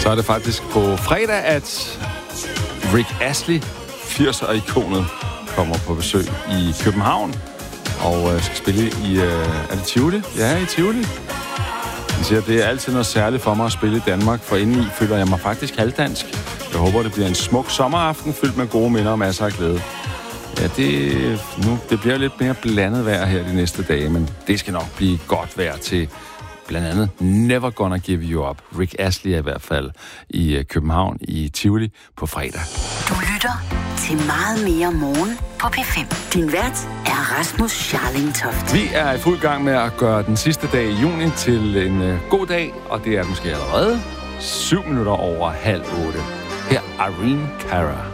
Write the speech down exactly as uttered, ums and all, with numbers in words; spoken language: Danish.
Så er det faktisk på fredag, at Rick Astley, firser-ikonet, kommer på besøg i København og øh, skal spille i, øh, er det Tivoli? Ja, i Tivoli. Han siger, det er altid noget særligt for mig at spille i Danmark, for indeni føler jeg mig faktisk halvdansk. Jeg håber, det bliver en smuk sommeraften, fyldt med gode minder og masser af glæde. Ja, det, nu, det bliver lidt mere blandet vejr her de næste dage, men det skal nok blive godt vejr til blandt andet Never Gonna Give You Up. Rick Astley er i hvert fald i København i Tivoli på fredag. Du lytter til Meget mere morgen på P fem. Din vært er Rasmus Scharling Toft. Vi er i fuld gang med at gøre den sidste dag i juni til en uh, god dag, og det er måske allerede syv minutter over halv otte. Her er Irene Cara.